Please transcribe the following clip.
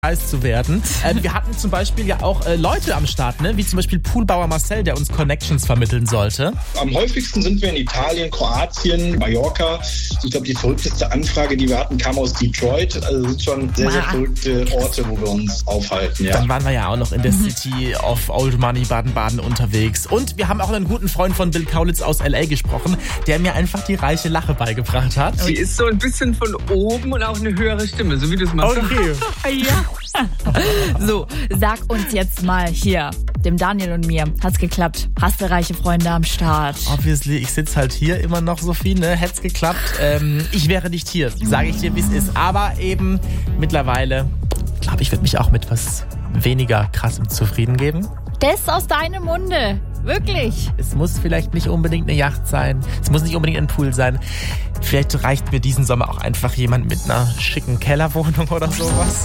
zu werden. Wir hatten zum Beispiel ja auch Leute am Start, ne? Wie zum Beispiel Poolbauer Marcel, der uns Connections vermitteln sollte. Am häufigsten sind wir in Italien, Kroatien, Mallorca. Ich glaube, die verrückteste Anfrage, die wir hatten, kam aus Detroit. Also sind schon sehr, sehr verrückte Orte, wo wir uns aufhalten. Ja. Dann waren wir ja auch noch in der City of Old Money Baden-Baden unterwegs. Und wir haben auch einen guten Freund von Bill Kaulitz aus L.A. gesprochen, der mir einfach die reiche Lache beigebracht hat. Sie ist so ein bisschen von oben und auch eine höhere Stimme, so wie du es machst. Okay. Ja. So, sag uns jetzt mal hier, dem Daniel und mir, hat's geklappt? Hast du reiche Freunde am Start? Obviously, ich sitze halt hier immer noch, Sophie, ne? Hätt's geklappt. Ich wäre nicht hier, sage ich dir, wie es ist. Aber eben mittlerweile, glaube ich, würde mich auch mit was weniger krassem zufrieden geben. Das aus deinem Munde. Wirklich. Es muss vielleicht nicht unbedingt eine Yacht sein. Es muss nicht unbedingt ein Pool sein. Vielleicht reicht mir diesen Sommer auch einfach jemand mit einer schicken Kellerwohnung oder sowas.